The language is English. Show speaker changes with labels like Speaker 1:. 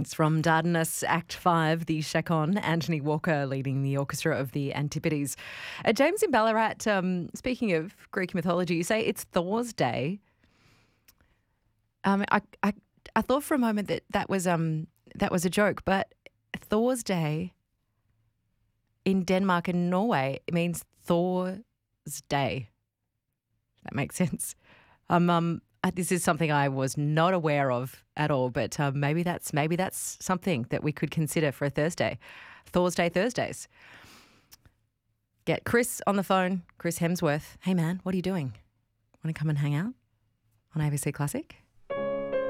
Speaker 1: It's from Dardanus Act 5, the Chaconne, Anthony Walker leading the orchestra of the Antipodes. James in Ballarat, speaking of Greek mythology, you say it's Thor's Day. I thought for a moment that was a joke, but Thor's Day in Denmark and Norway, it means Thor's Day. That makes sense. This is something I was not aware of at all, but maybe that's something that we could consider for a Thursday. Thor's Day Thursdays. Get Chris on the phone, Chris Hemsworth. Hey man, what are you doing? Want to come and hang out on ABC Classic?